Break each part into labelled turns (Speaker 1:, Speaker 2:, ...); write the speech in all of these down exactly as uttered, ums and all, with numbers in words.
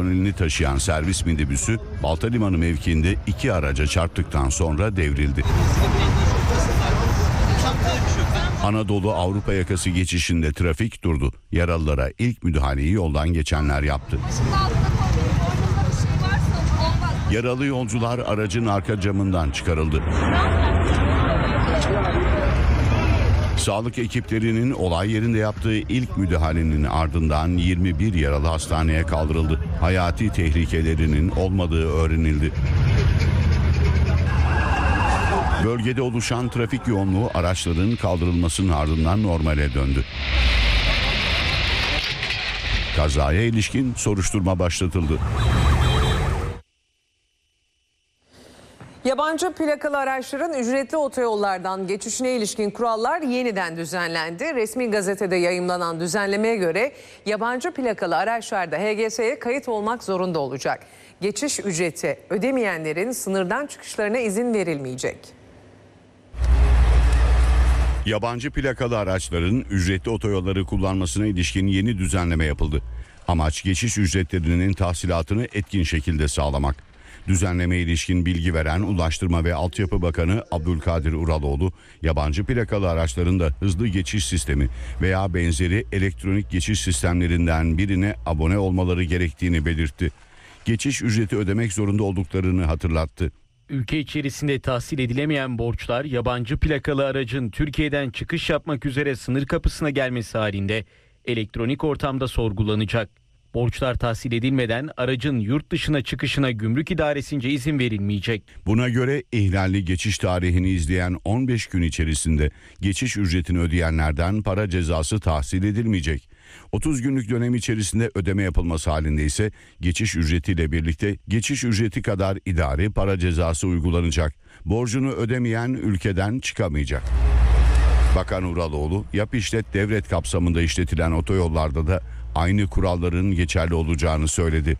Speaker 1: personelini taşıyan servis minibüsü Baltalimanı mevkiinde iki araca çarptıktan sonra devrildi. Anadolu Avrupa yakası geçişinde trafik durdu. Yaralılara ilk müdahaleyi yoldan geçenler yaptı. Yaralı yolcular aracın arka camından çıkarıldı. Sağlık ekiplerinin olay yerinde yaptığı ilk müdahalenin ardından yirmi bir yaralı hastaneye kaldırıldı. Hayati tehlikelerinin olmadığı öğrenildi. Bölgede oluşan trafik yoğunluğu araçların kaldırılmasının ardından normale döndü. Kazaya ilişkin soruşturma başlatıldı.
Speaker 2: Yabancı plakalı araçların ücretli otoyollardan geçişine ilişkin kurallar yeniden düzenlendi. Resmi gazetede yayımlanan düzenlemeye göre yabancı plakalı araçlarda H G S'ye kayıt olmak zorunda olacak. Geçiş ücreti ödemeyenlerin sınırdan çıkışlarına izin verilmeyecek.
Speaker 1: Yabancı plakalı araçların ücretli otoyolları kullanmasına ilişkin yeni düzenleme yapıldı. Amaç geçiş ücretlerinin tahsilatını etkin şekilde sağlamak. Düzenlemeye ilişkin bilgi veren Ulaştırma ve Altyapı Bakanı Abdülkadir Uraloğlu, yabancı plakalı araçların da hızlı geçiş sistemi veya benzeri elektronik geçiş sistemlerinden birine abone olmaları gerektiğini belirtti. Geçiş ücreti ödemek zorunda olduklarını hatırlattı.
Speaker 3: Ülke içerisinde tahsil edilemeyen borçlar yabancı plakalı aracın Türkiye'den çıkış yapmak üzere sınır kapısına gelmesi halinde elektronik ortamda sorgulanacak. Borçlar tahsil edilmeden aracın yurt dışına çıkışına gümrük idaresince izin verilmeyecek.
Speaker 1: Buna göre ihlalli geçiş tarihini izleyen on beş gün içerisinde geçiş ücretini ödeyenlerden para cezası tahsil edilmeyecek. otuz günlük dönem içerisinde ödeme yapılması halinde ise geçiş ücretiyle birlikte geçiş ücreti kadar idari para cezası uygulanacak. Borcunu ödemeyen ülkeden çıkamayacak. Bakan Uraloğlu, yap işlet devlet kapsamında işletilen otoyollarda da aynı kuralların geçerli olacağını söyledi.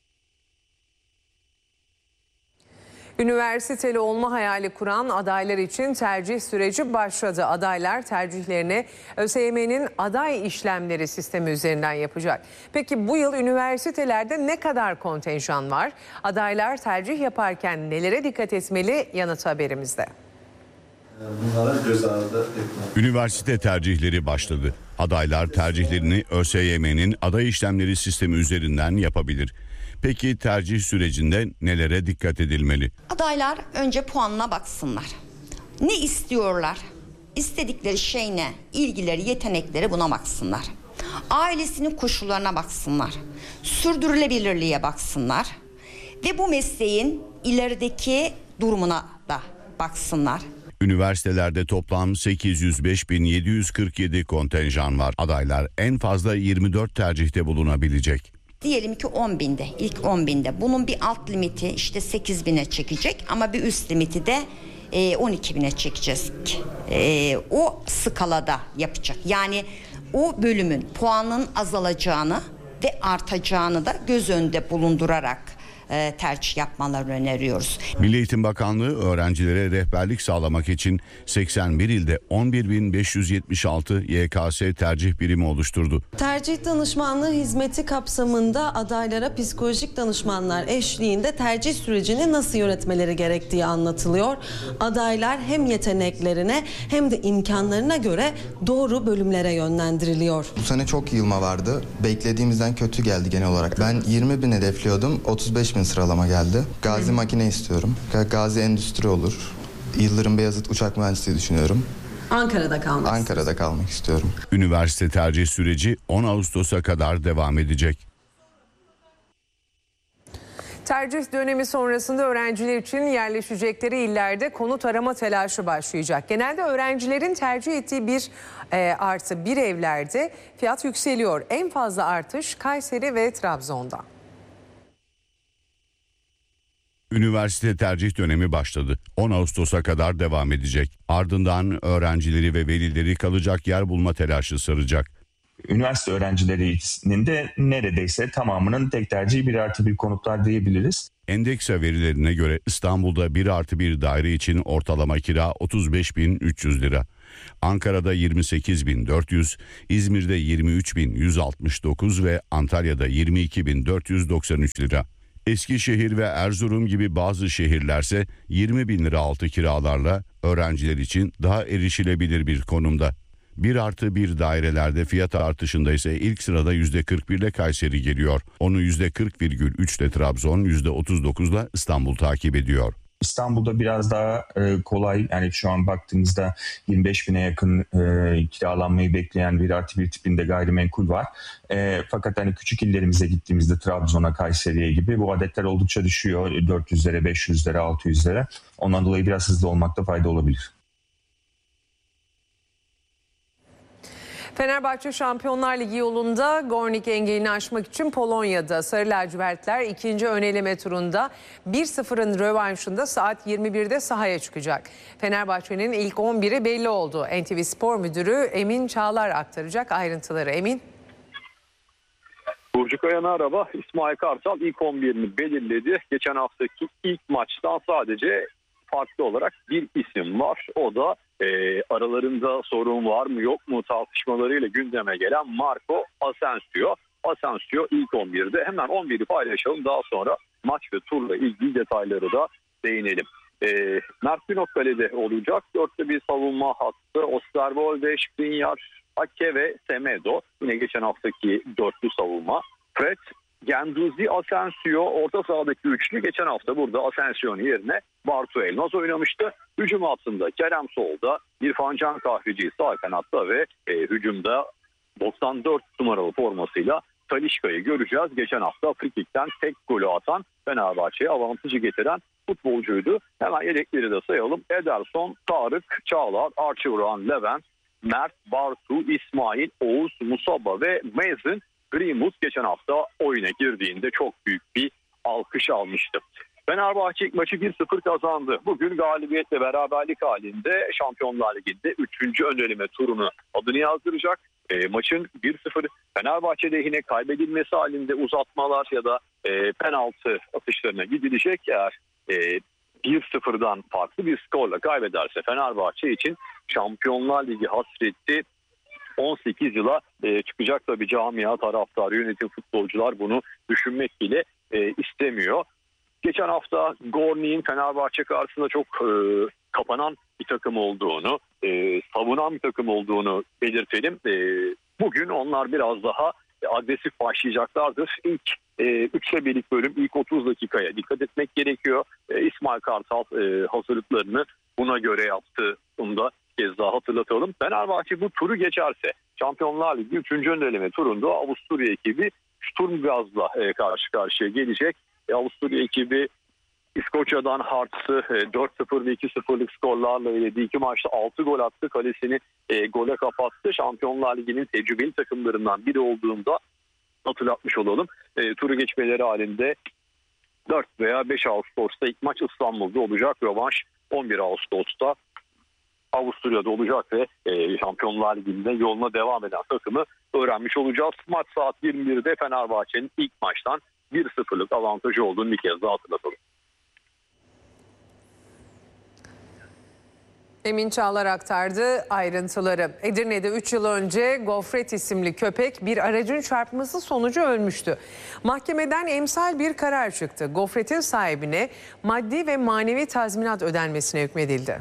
Speaker 2: Üniversiteli olma hayali kuran adaylar için tercih süreci başladı. Adaylar tercihlerini ÖSYM'nin aday işlemleri sistemi üzerinden yapacak. Peki bu yıl üniversitelerde ne kadar kontenjan var? Adaylar tercih yaparken nelere dikkat etmeli? Yanıt haberimizde.
Speaker 4: Bunlara göz ardı etmek.
Speaker 1: Üniversite tercihleri başladı. Adaylar tercihlerini ÖSYM'nin aday işlemleri sistemi üzerinden yapabilir. Peki tercih sürecinde nelere dikkat edilmeli?
Speaker 5: Adaylar önce puanına baksınlar. Ne istiyorlar? İstedikleri şey ne? İlgileri, yetenekleri, buna baksınlar. Ailesinin koşullarına baksınlar. Sürdürülebilirliğe baksınlar. Ve bu mesleğin ilerideki durumuna da baksınlar.
Speaker 1: Üniversitelerde toplam sekiz yüz beş bin yedi yüz kırk yedi kontenjan var. Adaylar en fazla yirmi dört tercihte bulunabilecek.
Speaker 5: Diyelim ki on binde, ilk on binde. Bunun bir alt limiti işte sekiz bine çekecek ama bir üst limiti de on iki bine çekeceğiz. E, o skalada yapacak. Yani o bölümün puanın azalacağını ve artacağını da göz önünde bulundurarak tercih yapmalarını öneriyoruz.
Speaker 1: Milli Eğitim Bakanlığı öğrencilere rehberlik sağlamak için seksen bir ilde on bir bin beş yüz yetmiş altı Y K S tercih birimi oluşturdu.
Speaker 6: Tercih danışmanlığı hizmeti kapsamında adaylara psikolojik danışmanlar eşliğinde tercih sürecini nasıl yönetmeleri gerektiği anlatılıyor. Adaylar hem yeteneklerine hem de imkanlarına göre doğru bölümlere yönlendiriliyor.
Speaker 7: Bu sene çok yığılma vardı. Beklediğimizden kötü geldi genel olarak. Ben yirmi bin hedefliyordum. otuz beş bin sıralama geldi. Gazi makine istiyorum. Gazi endüstri olur. Yıldırım Beyazıt uçak mühendisliği düşünüyorum.
Speaker 6: Ankara'da kalmak
Speaker 7: Ankara'da kalmak istiyorum.
Speaker 1: Üniversite tercih süreci on Ağustos'a kadar devam edecek.
Speaker 2: Tercih dönemi sonrasında öğrenciler için yerleşecekleri illerde konut arama telaşı başlayacak. Genelde öğrencilerin tercih ettiği bir e, artı bir evlerde fiyat yükseliyor. En fazla artış Kayseri ve Trabzon'da.
Speaker 1: Üniversite tercih dönemi başladı. on Ağustos'a kadar devam edecek. Ardından öğrencileri ve velileri kalacak yer bulma telaşı saracak.
Speaker 8: Üniversite öğrencilerinin de neredeyse tamamının tek tercihi bir artı bir konutlar diyebiliriz.
Speaker 1: Endeksa verilerine göre İstanbul'da bir artı bir daire için ortalama kira otuz beş bin üç yüz lira. Ankara'da yirmi sekiz bin dört yüz, İzmir'de yirmi üç bin yüz altmış dokuz ve Antalya'da yirmi iki bin dört yüz doksan üç lira. Eskişehir ve Erzurum gibi bazı şehirlerse yirmi bin lira altı kiralarla öğrenciler için daha erişilebilir bir konumda. bir artı bir dairelerde fiyat artışında ise ilk sırada yüzde kırk bir ile Kayseri geliyor. Onu yüzde kırk virgül üç ile Trabzon, yüzde otuz dokuz ile İstanbul takip ediyor.
Speaker 8: İstanbul'da biraz daha e, kolay, yani şu an baktığımızda yirmi beş bine yakın e, kiralanmayı bekleyen bir artı bir tipinde gayrimenkul var. E, fakat hani küçük illerimize gittiğimizde Trabzon'a, Kayseri'ye gibi bu adetler oldukça düşüyor. dört yüzlere, beş yüzlere, altı yüzlere. Ondan dolayı biraz hızlı olmakta fayda olabilir.
Speaker 2: Fenerbahçe Şampiyonlar Ligi yolunda Gornik engelini aşmak için Polonya'da. Sarı lacivertler ikinci ön eleme turunda bir sıfırın rövanşında saat yirmi birde sahaya çıkacak. Fenerbahçe'nin ilk on biri belli oldu. N T V Spor Müdürü Emin Çağlar aktaracak ayrıntıları. Emin.
Speaker 9: Burcu Kaya merhaba. İsmail Kartal ilk on birini belirledi. Geçen haftaki ilk maçtan sadece farklı olarak bir isim var. O da e, aralarında sorun var mı yok mu tartışmalarıyla gündeme gelen Marco Asensio. Asensio ilk on birde. Hemen on biri paylaşalım. Daha sonra maç ve turla ilgili detayları da değinelim. E, Mert Günok kalede olacak. Dörtte bir savunma hattı. Osterwolde, Skriniar, Ake ve Semedo. Yine geçen haftaki dörtlü savunma. Fred, Genduzi, Asensio orta sahadaki üçlü. Geçen hafta burada Asensio'nun yerine Bartu Elmas oynamıştı. Hücum hattında Kerem solda, İrfan Can Kahveci sağ kanatta ve e, hücumda doksan dört numaralı formasıyla Talisca'yı göreceğiz. Geçen hafta frikikten tek golü atan, Fenerbahçe'ye avantajı getiren futbolcuydu. Hemen yedekleri de sayalım. Ederson, Tarık, Çağlar, Archie, Levent, Mert, Bartu, İsmail, Oğuz, Musaba ve Mason Greenwood geçen hafta oyuna girdiğinde çok büyük bir alkış almıştı. Fenerbahçe ilk maçı bir sıfır kazandı. Bugün galibiyetle beraberlik halinde Şampiyonlar Ligi'nde üçüncü ön eleme turunu adını yazdıracak. E, maçın bir sıfır Fenerbahçe lehine kaybedilmesi halinde uzatmalar ya da e, penaltı atışlarına gidilecek. Eğer e, bir sıfırdan farklı bir skorla kaybederse Fenerbahçe için Şampiyonlar Ligi hasreti on sekiz yıla e, çıkacak. Tabii camia, taraftar, yönetim, futbolcular bunu düşünmek bile e, istemiyor. Geçen hafta Gornik'in Fenerbahçe karşısında çok e, kapanan bir takım olduğunu, e, savunan bir takım olduğunu belirtelim. E, bugün onlar biraz daha e, agresif başlayacaklardır. İlk e, üçte birlik bölüm, ilk otuz dakikaya dikkat etmek gerekiyor. E, İsmail Kartal e, hazırlıklarını buna göre yaptı. Bunu da kez daha hatırlatalım. Fenerbahçe bu turu geçerse Şampiyonlar Ligi üçüncü ön eleme turunda Avusturya ekibi Sturmgraz'la e, karşı karşıya gelecek. E, Avusturya ekibi İskoçya'dan Hearts'ı e, dört sıfır ve iki sıfırlık skorlarla eledi. İki maçta altı gol attı. Kalesini e, gole kapattı. Şampiyonlar Ligi'nin tecrübeli takımlarından biri olduğunda hatırlatmış olalım. E, turu geçmeleri halinde dört veya beş Ağustos'ta ilk maç İstanbul'da olacak. Rövanş on bir Ağustos'ta Avusturya'da olacak ve e, Şampiyonlar Ligi'nde yoluna devam eden takımı öğrenmiş olacağız. Maç saat yirmi birde Fenerbahçe'nin ilk maçtan bir sıfırlık avantajı olduğunu bir kez daha hatırlatalım.
Speaker 2: Emin Çağlar aktardı ayrıntıları. Edirne'de üç yıl önce Gofret isimli köpek bir aracın çarpması sonucu ölmüştü. Mahkemeden emsal bir karar çıktı. Gofret'in sahibine maddi ve manevi tazminat ödenmesine hükmedildi.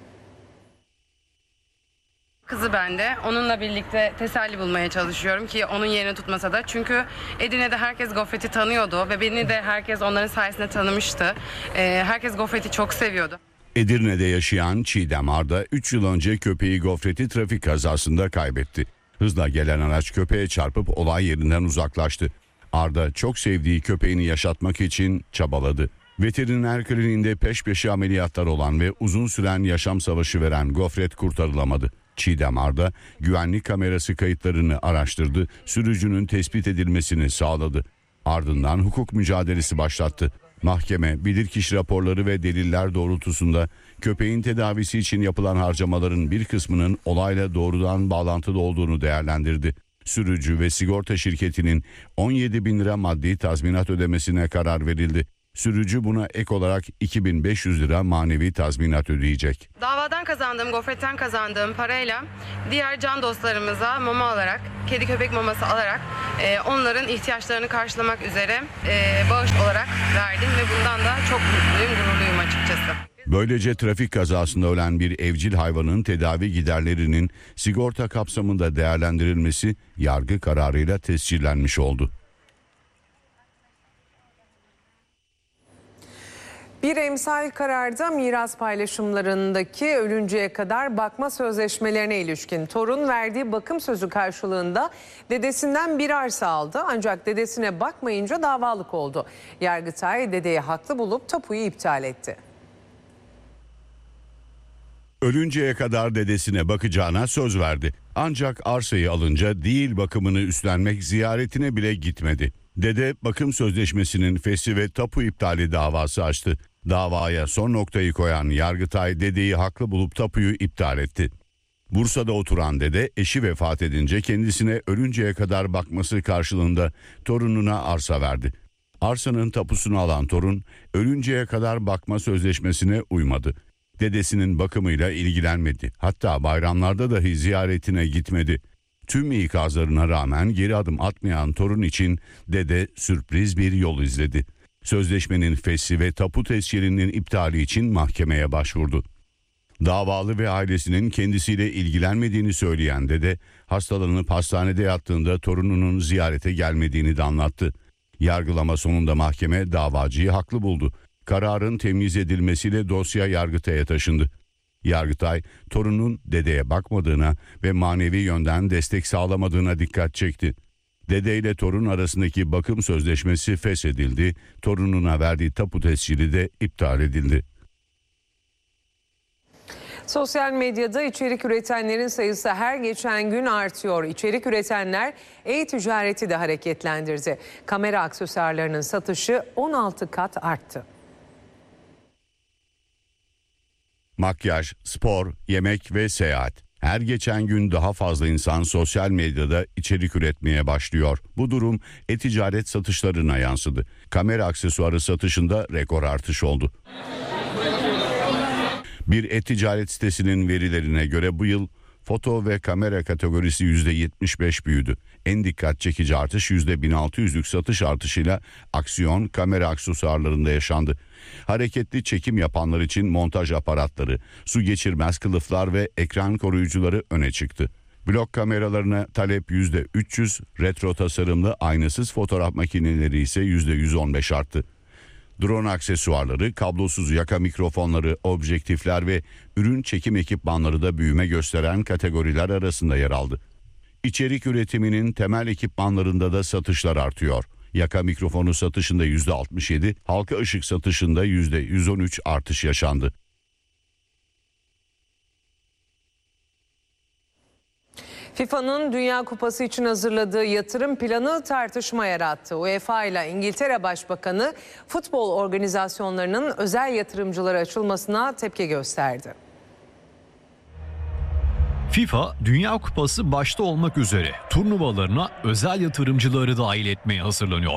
Speaker 10: Kızı bende. Onunla birlikte teselli bulmaya çalışıyorum ki onun yerini tutmasa da. Çünkü Edirne'de herkes Gofret'i tanıyordu ve beni de herkes onların sayesinde tanımıştı. Ee, herkes Gofret'i çok seviyordu.
Speaker 1: Edirne'de yaşayan Çiğdem Arda üç yıl önce köpeği Gofret'i trafik kazasında kaybetti. Hızla gelen araç köpeğe çarpıp olay yerinden uzaklaştı. Arda çok sevdiği köpeğini yaşatmak için çabaladı. Veteriner kliniğinde peş peşe ameliyatlar olan ve uzun süren yaşam savaşı veren Gofret kurtarılamadı. Çiğdem Arda güvenlik kamerası kayıtlarını araştırdı, sürücünün tespit edilmesini sağladı. Ardından hukuk mücadelesi başlattı. Mahkeme bilirkişi raporları ve deliller doğrultusunda köpeğin tedavisi için yapılan harcamaların bir kısmının olayla doğrudan bağlantılı olduğunu değerlendirdi. Sürücü ve sigorta şirketinin on yedi bin lira maddi tazminat ödemesine karar verildi. Sürücü buna ek olarak iki bin beş yüz lira manevi tazminat ödeyecek.
Speaker 10: Davadan kazandığım, gofretten kazandığım parayla diğer can dostlarımıza mama alarak, kedi köpek maması alarak e, onların ihtiyaçlarını karşılamak üzere e, bağış olarak verdim ve bundan da çok mutluyum, gururluyum açıkçası.
Speaker 1: Böylece trafik kazasında ölen bir evcil hayvanın tedavi giderlerinin sigorta kapsamında değerlendirilmesi yargı kararıyla tescillenmiş oldu.
Speaker 2: Bir emsal kararda miras paylaşımlarındaki ölünceye kadar bakma sözleşmelerine ilişkin torun verdiği bakım sözü karşılığında dedesinden bir arsa aldı. Ancak dedesine bakmayınca davalık oldu. Yargıtay dedeyi haklı bulup tapuyu iptal etti.
Speaker 1: Ölünceye kadar dedesine bakacağına söz verdi. Ancak arsayı alınca değil bakımını üstlenmek ziyaretine bile gitmedi. Dede bakım sözleşmesinin fesli ve tapu iptali davası açtı. Davaya son noktayı koyan Yargıtay dedeyi haklı bulup tapuyu iptal etti. Bursa'da oturan dede eşi vefat edince kendisine ölünceye kadar bakması karşılığında torununa arsa verdi. Arsanın tapusunu alan torun ölünceye kadar bakma sözleşmesine uymadı. Dedesinin bakımıyla ilgilenmedi. Hatta bayramlarda dahi ziyaretine gitmedi. Tüm ikazlarına rağmen geri adım atmayan torun için dede sürpriz bir yol izledi. Sözleşmenin fesli ve tapu tescilinin iptali için mahkemeye başvurdu. Davalı ve ailesinin kendisiyle ilgilenmediğini söyleyen dede, hastalanıp hastanede yattığında torununun ziyarete gelmediğini de anlattı. Yargılama sonunda mahkeme davacıyı haklı buldu. Kararın temyiz edilmesiyle dosya Yargıtay'a taşındı. Yargıtay, torunun dedeye bakmadığına ve manevi yönden destek sağlamadığına dikkat çekti. Dede ile torun arasındaki bakım sözleşmesi feshedildi, torununa verdiği tapu tescili de iptal edildi.
Speaker 2: Sosyal medyada içerik üretenlerin sayısı her geçen gün artıyor. İçerik üretenler e-ticareti de hareketlendirdi. Kamera aksesuarlarının satışı on altı kat arttı.
Speaker 1: Makyaj, spor, yemek ve seyahat. Her geçen gün daha fazla insan sosyal medyada içerik üretmeye başlıyor. Bu durum e-ticaret satışlarına yansıdı. Kamera aksesuarı satışında rekor artış oldu. Bir e-ticaret sitesinin verilerine göre bu yıl foto ve kamera kategorisi yüzde yetmiş beş büyüdü. En dikkat çekici artış yüzde bin altı yüzlük satış artışıyla aksiyon kamera aksesuarlarında yaşandı. Hareketli çekim yapanlar için montaj aparatları, su geçirmez kılıflar ve ekran koruyucuları öne çıktı. Blok kameralarına talep yüzde üç yüz, retro tasarımlı aynasız fotoğraf makineleri ise yüzde yüz on beş arttı. Drone aksesuarları, kablosuz yaka mikrofonları, objektifler ve ürün çekim ekipmanları da büyüme gösteren kategoriler arasında yer aldı. İçerik üretiminin temel ekipmanlarında da satışlar artıyor. Yaka mikrofonu satışında yüzde altmış yedi, halka ışık satışında yüzde yüz on üç artış yaşandı.
Speaker 2: FIFA'nın Dünya Kupası için hazırladığı yatırım planı tartışma yarattı. UEFA ile İngiltere Başbakanı futbol organizasyonlarının özel yatırımcılara açılmasına tepki gösterdi.
Speaker 11: FIFA, Dünya Kupası başta olmak üzere turnuvalarına özel yatırımcıları dahil etmeye hazırlanıyor.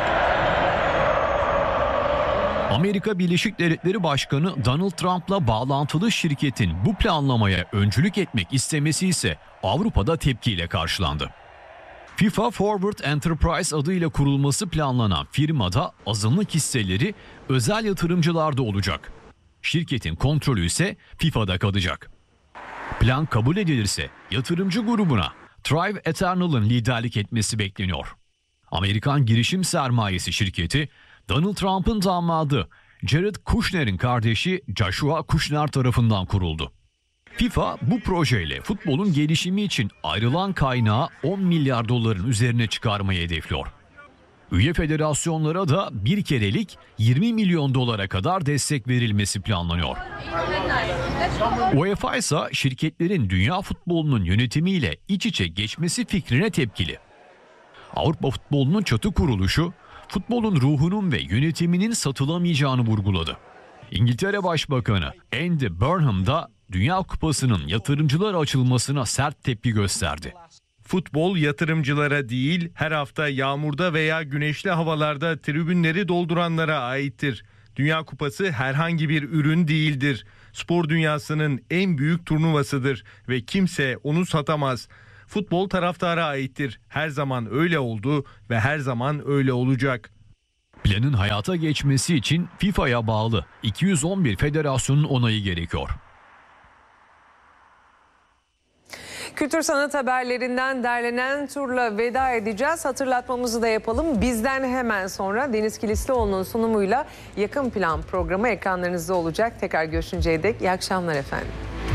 Speaker 11: Amerika Birleşik Devletleri Başkanı Donald Trump'la bağlantılı şirketin bu planlamaya öncülük etmek istemesi ise Avrupa'da tepkiyle karşılandı. FIFA Forward Enterprise adıyla kurulması planlanan firmada azınlık hisseleri özel yatırımcılarda olacak. Şirketin kontrolü ise FIFA'da kalacak. Plan kabul edilirse yatırımcı grubuna Thrive Eternal'ın liderlik etmesi bekleniyor. Amerikan girişim sermayesi şirketi Donald Trump'ın damadı Jared Kushner'in kardeşi Joshua Kushner tarafından kuruldu. FIFA bu projeyle futbolun gelişimi için ayrılan kaynağı on milyar doların üzerine çıkarmayı hedefliyor. Üye federasyonlara da bir kerelik yirmi milyon dolara kadar destek verilmesi planlanıyor. UEFA ise şirketlerin dünya futbolunun yönetimiyle iç içe geçmesi fikrine tepkili. Avrupa futbolunun çatı kuruluşu, futbolun ruhunun ve yönetiminin satılamayacağını vurguladı. İngiltere Başbakanı Andy Burnham da Dünya Kupası'nın yatırımcılara açılmasına sert tepki gösterdi.
Speaker 12: Futbol yatırımcılara değil, her hafta yağmurda veya güneşli havalarda tribünleri dolduranlara aittir. Dünya Kupası herhangi bir ürün değildir. Spor dünyasının en büyük turnuvasıdır ve kimse onu satamaz. Futbol taraftara aittir. Her zaman öyle oldu ve her zaman öyle olacak.
Speaker 11: Planın hayata geçmesi için FIFA'ya bağlı iki yüz on bir federasyonun onayı gerekiyor.
Speaker 2: Kültür sanat haberlerinden derlenen turla veda edeceğiz. Hatırlatmamızı da yapalım. Bizden hemen sonra Deniz Kilislioğlu'nun sunumuyla Yakın Plan programı ekranlarınızda olacak. Tekrar görüşünceye dek iyi akşamlar efendim.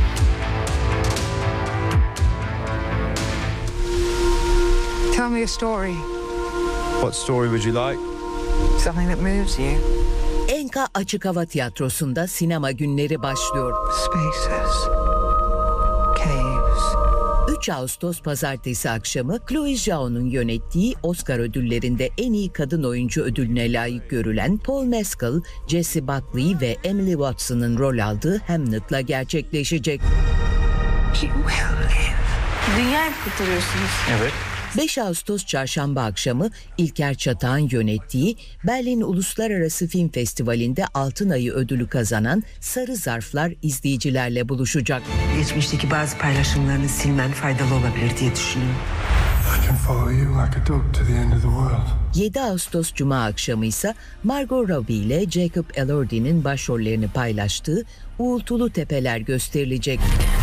Speaker 13: Tell me a story.
Speaker 4: What story would you like?
Speaker 13: Something that moves you.
Speaker 14: Enka Açık Hava Tiyatrosu'nda sinema günleri başlıyor.
Speaker 13: Spaces. Caves.
Speaker 14: üç Ağustos Pazartesi akşamı Chloe Zhao'nun yönettiği Oscar ödüllerinde en iyi kadın oyuncu ödülüne layık görülen Paul Mescal, Jessie Buckley ve Emily Watson'ın rol aldığı Hamlet'la gerçekleşecek.
Speaker 13: Dünyayı kurtarıyorsunuz.
Speaker 4: Evet.
Speaker 14: beş Ağustos Çarşamba akşamı İlker Çatağan yönettiği Berlin Uluslararası Film Festivali'nde Altın Ayı ödülü kazanan Sarı Zarflar izleyicilerle buluşacak.
Speaker 13: Geçmişteki bazı paylaşımlarını silmen faydalı olabilir diye düşünüyorum.
Speaker 14: yedi Ağustos Cuma akşamı ise Margot Robbie ile Jacob Elordi'nin başrollerini paylaştığı Uğultulu Tepeler gösterilecek.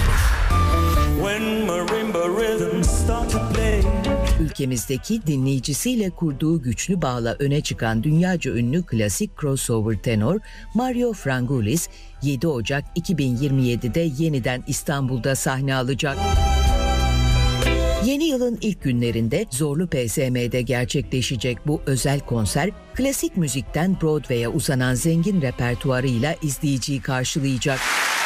Speaker 14: Ülkemizdeki dinleyicisiyle kurduğu güçlü bağla öne çıkan dünyaca ünlü klasik crossover tenor Mario Frangoulis yedi Ocak iki bin yirmi yedi'de yeniden İstanbul'da sahne alacak. Yeni yılın ilk günlerinde Zorlu P S M'de gerçekleşecek bu özel konser, klasik müzikten Broadway'e uzanan zengin repertuarıyla izleyiciyi karşılayacak.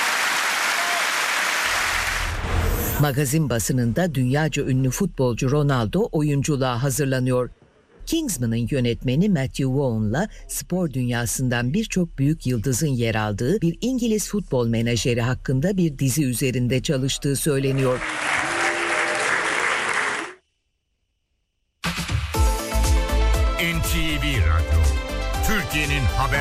Speaker 14: Magazin basınında dünyaca ünlü futbolcu Ronaldo oyunculuğa hazırlanıyor. Kingsman'ın yönetmeni Matthew Vaughan'la spor dünyasından birçok büyük yıldızın yer aldığı bir İngiliz futbol menajeri hakkında bir dizi üzerinde çalıştığı söyleniyor.
Speaker 15: N T V Radyo, Türkiye'nin haber